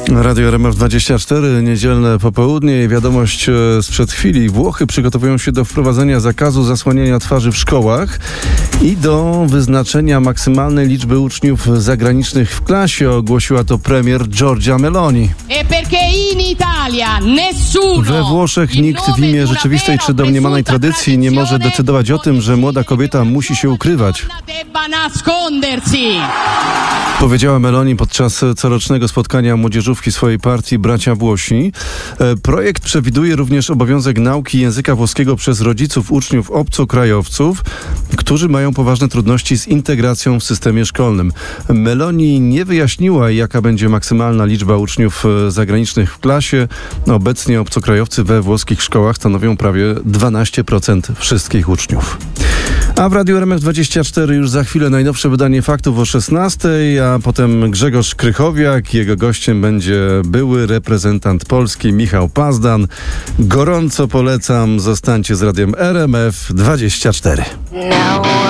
Radio RMF24, niedzielne popołudnie i wiadomość sprzed chwili. Włochy przygotowują się do wprowadzenia zakazu zasłaniania twarzy w szkołach i do wyznaczenia maksymalnej liczby uczniów zagranicznych w klasie, ogłosiła to premier Giorgia Meloni. We Włoszech nikt w imię rzeczywistej czy domniemanej tradycji nie może decydować o tym, że młoda kobieta musi się ukrywać. Powiedziała Meloni podczas corocznego spotkania młodzieżówki swojej partii Bracia Włosi. Projekt przewiduje również obowiązek nauki języka włoskiego przez rodziców uczniów obcokrajowców, którzy mają poważne trudności z integracją w systemie szkolnym. Meloni nie wyjaśniła, jaka będzie maksymalna liczba uczniów zagranicznych w klasie. Obecnie obcokrajowcy we włoskich szkołach stanowią prawie 12% wszystkich uczniów. A w Radiu RMF24 już za chwilę najnowsze wydanie faktów o 16:00, a potem Grzegorz Krychowiak. Jego gościem będzie były reprezentant Polski Michał Pazdan. Gorąco polecam, zostańcie z Radiem RMF24.